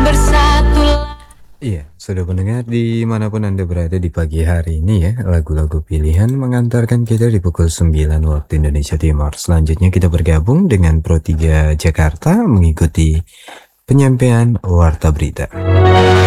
bersatu. Iya, sudah mendengar dimanapun Anda berada di pagi hari ini ya, lagu-lagu pilihan mengantarkan kita di pukul 9 waktu Indonesia Timur. Selanjutnya kita bergabung dengan Pro 3 Jakarta mengikuti penyampaian Warta Berita.